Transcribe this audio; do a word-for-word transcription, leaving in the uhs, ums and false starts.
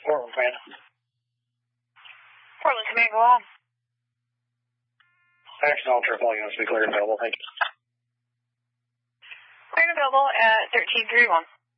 Portland Command. Portland Command, go on. Action all triple units be cleared available, thank you. Cleared available at thirteen thirty-one.